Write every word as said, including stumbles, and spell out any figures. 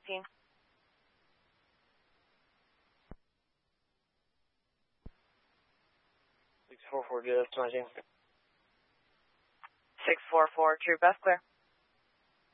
fifteen. six four four, good, nineteen. six four four, true, best clear.